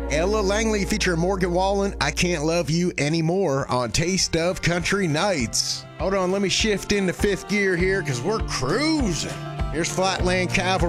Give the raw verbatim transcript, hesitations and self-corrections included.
Ella Langley featuring Morgan Wallen, I Can't Love You Anymore on Taste of Country Nights. Hold on, let me shift into fifth gear here because we're cruising. Here's Flatland Cavalry.